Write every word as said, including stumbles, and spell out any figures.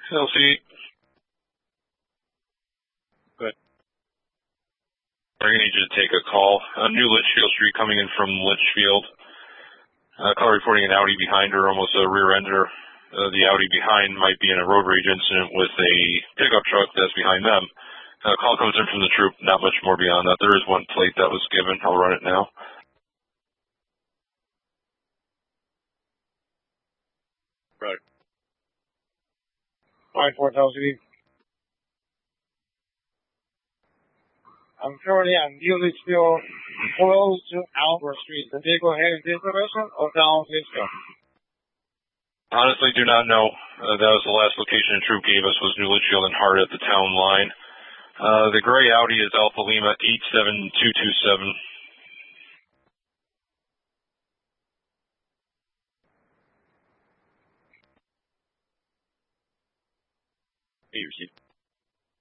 L C. Good. We're going to need you to take a call. On New Litchfield Street coming in from Litchfield. Uh, call reporting an Audi behind her, almost a rear ender. Uh, the Audi behind might be in a road rage incident with a pickup truck that's behind them. Uh, call comes in from the troop, not much more beyond that. There is one plate that was given. I'll run it now. Right. five four L C. I'm currently on New Litchfield, close to Albert Street. The vehicle heading this direction or down this way? Honestly, do not know. Uh, that was the last location the troop gave us, was New Litchfield and Hart at the town line. Uh, the gray Audi is Alpha Lima eight seven two two seven. Hey, you received.